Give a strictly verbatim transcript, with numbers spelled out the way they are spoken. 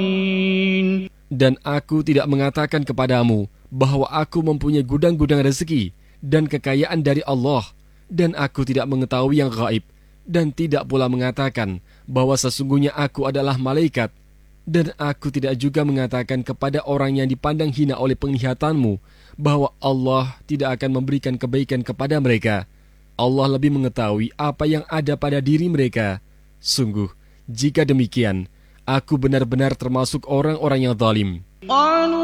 Dan aku tidak mengatakan kepadamu bahwa aku mempunyai gudang-gudang rezeki dan kekayaan dari Allah, dan aku tidak mengetahui yang gaib, dan tidak pula mengatakan bahwa sesungguhnya aku adalah malaikat, dan aku tidak juga mengatakan kepada orang yang dipandang hina oleh penglihatanmu bahwa Allah tidak akan memberikan kebaikan kepada mereka. Allah lebih mengetahui apa yang ada pada diri mereka. Sungguh, jika demikian, aku benar-benar termasuk orang-orang yang zalim.